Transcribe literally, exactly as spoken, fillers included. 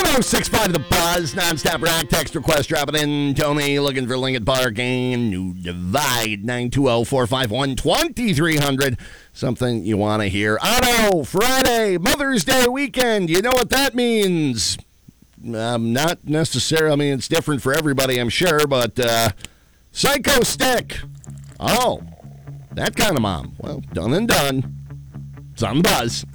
oh six five The Buzz, non-stop rock text request. Drop it in. Tony looking for Lincoln Parking. New Divide, nine two zero, four five one, two three zero zero. Something you want to hear. Auto, Friday, Mother's Day weekend. You know what that means. Um, not necessarily. I mean, it's different for everybody, I'm sure, but uh, Psycho Stick. Oh, that kind of mom. Well, done and done. It's on the Buzz.